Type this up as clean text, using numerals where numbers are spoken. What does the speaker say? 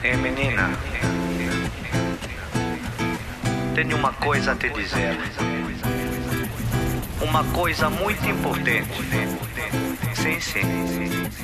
Menina, tenho uma coisa a te dizer. Uma coisa muito importante. Sim, sim.